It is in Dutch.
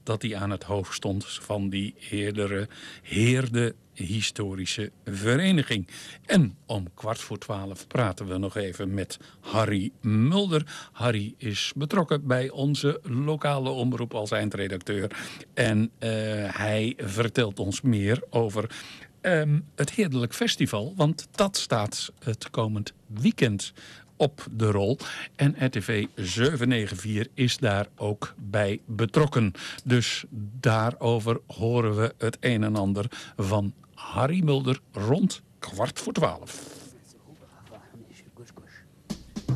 dat hij aan het hoofd stond van die eerdere Heerde Historische Vereniging. En om 11:15 praten we nog even met Harry Mulder. Harry is betrokken bij onze lokale omroep als eindredacteur. En hij vertelt ons meer over het Heerlijk Festival. Want dat staat het komend weekend op de rol. En RTV 794 is daar ook bij betrokken. Dus daarover horen we het een en ander van Harry Mulder rond 11:15.